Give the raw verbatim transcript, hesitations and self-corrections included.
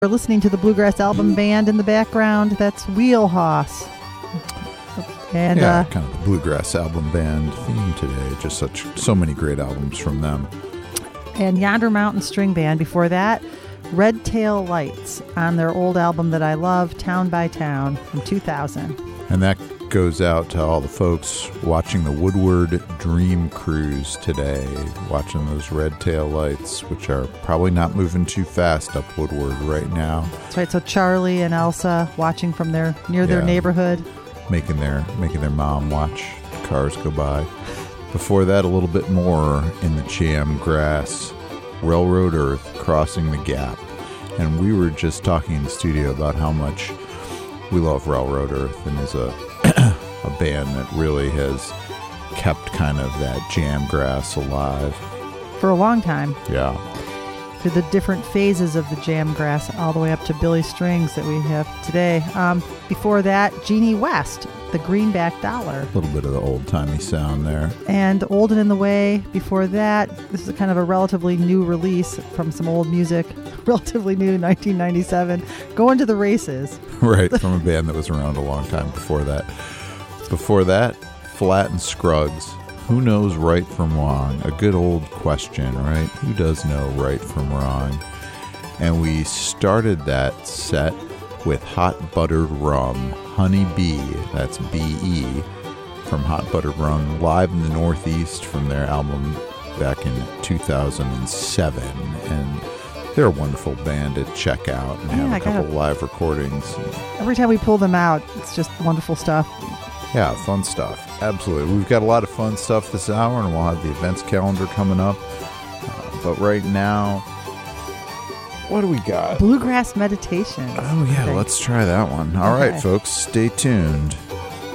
We're listening to the Bluegrass Album Band in the background. That's Wheelhouse. And yeah, uh, kind of the Bluegrass Album Band theme today. Just such so many great albums from them. And Yonder Mountain String Band. Before that, Red Tail Lights on their old album that I love, Town by Town, from two thousand. And that goes out to all the folks watching the Woodward Dream Cruise today, watching those red tail lights, which are probably not moving too fast up Woodward right now. That's right. So Charlie and Elsa watching from their near their Yeah. neighborhood. Making their making their mom watch cars go by. Before that, a little bit more in the jam grass, Railroad Earth, Crossing the Gap. And we were just talking in the studio about how much we love Railroad Earth, and is a a band that really has kept kind of that jam grass alive. For a long time. Yeah. Through the different phases of the jam grass, all the way up to Billy Strings that we have today. Um, before that, Jeannie West, the Greenback Dollar. A little bit of the old-timey sound there. And Old and in the Way. Before that, this is a kind of a relatively new release from some old music. Relatively new, nineteen ninety-seven. Going to the Races. Right, from a band that was around a long time before that. Before that, Flat and Scruggs. Who knows right from wrong? A good old question, right? Who does know right from wrong? And we started that set with Hot Buttered Rum, Honey Bee, that's B E, from Hot Buttered Rum, live in the Northeast from their album back in two thousand seven. And they're a wonderful band to check out and Yeah, have I a couple gotta- live recordings. Every time we pull them out, it's just wonderful stuff. Yeah, fun stuff. Absolutely. We've got a lot of fun stuff this hour, and we'll have the events calendar coming up. Uh, but right now, what do we got? Bluegrass Meditation. Oh, yeah, Okay. let's try that one. All Okay. right, folks, stay tuned.